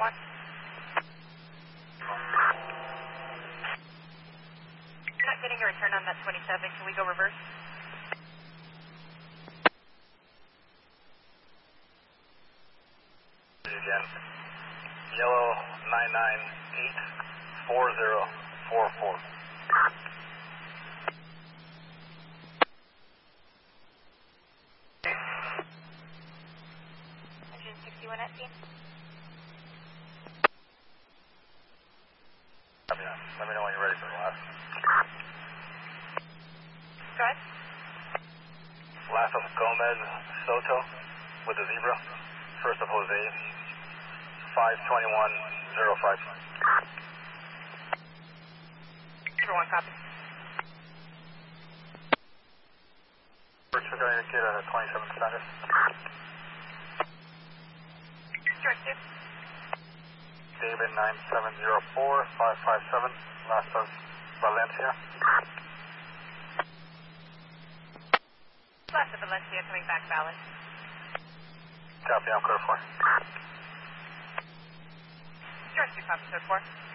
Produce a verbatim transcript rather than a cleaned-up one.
one. Not getting a return on that twenty-seven. Can we go reverse? Again. Yellow nine nine eight four zero four four. Engine sixty-one at scene. Let me know, let me know when you're ready for the last. Go ahead. Last of Gomez Soto with the zebra. First of Jose. five twenty-one oh five. For one copy. First, we're going to get a twenty-seven status. George two. David nine seven zero four five five seven. Last of Valencia. Last of Valencia coming back valid. Copy, I'm clear for. George two, copy, code four.